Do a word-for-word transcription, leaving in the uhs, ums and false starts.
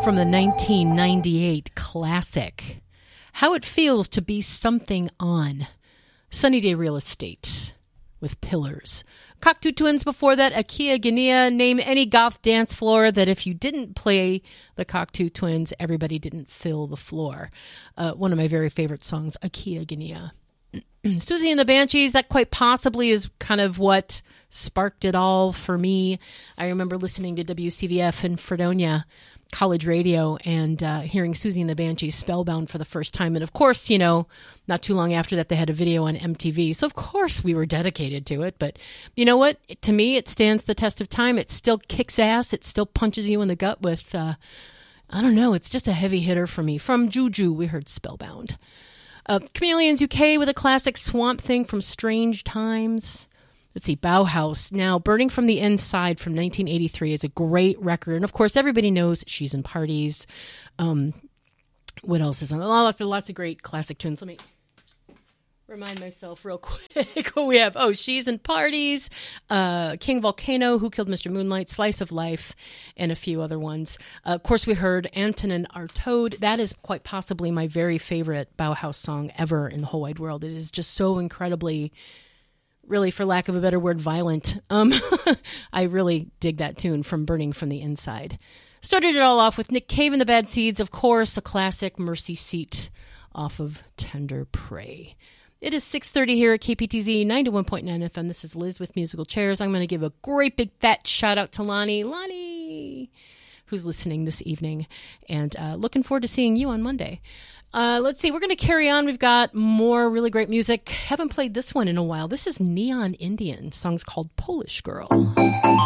From the nineteen ninety-eight classic, How It Feels to Be Something On. Sunny Day Real Estate with Pillars. Cocteau Twins before that, Akia Guinea. Name any goth dance floor that if you didn't play the Cocteau Twins, everybody didn't fill the floor. Uh, one of my very favorite songs, Akia Guinea. Susie and the Banshees, that quite possibly is kind of what sparked it all for me. I remember listening to W C V F in Fredonia college radio and uh, hearing Susie and the Banshees Spellbound for the first time. And of course, you know, not too long after that, they had a video on M T V. So of course we were dedicated to it. But you know what? To me, it stands the test of time. It still kicks ass. It still punches you in the gut with, uh, I don't know, it's just a heavy hitter for me. From Juju, we heard Spellbound. Uh, Chameleons U K with a classic Swamp Thing from Strange Times. Let's see, Bauhaus. Now, Burning from the Inside from nineteen eighty-three is a great record. And, of course, everybody knows She's in Parties. Um, what else is on? Lots of, lots of great classic tunes. Let me remind myself real quick what we have. Oh, She's in Parties, uh, King Volcano, Who Killed Mister Moonlight, Slice of Life, and a few other ones. Uh, of course, we heard Antonin Artaud. That is quite possibly my very favorite Bauhaus song ever in the whole wide world. It is just so incredibly, really, for lack of a better word, violent. Um, I really dig that tune from Burning from the Inside. Started it all off with Nick Cave and the Bad Seeds, of course, a classic, Mercy Seat off of Tender Prey. It is six thirty here at K P T Z ninety-one point nine F M. This is Liz with Musical Chairs. I'm going to give a great big fat shout out to Lonnie. Lonnie, who's listening this evening. And uh, looking forward to seeing you on Monday. Uh, let's see. We're going to carry on. We've got more really great music. Haven't played this one in a while. This is Neon Indian. The song's called Polish Girl.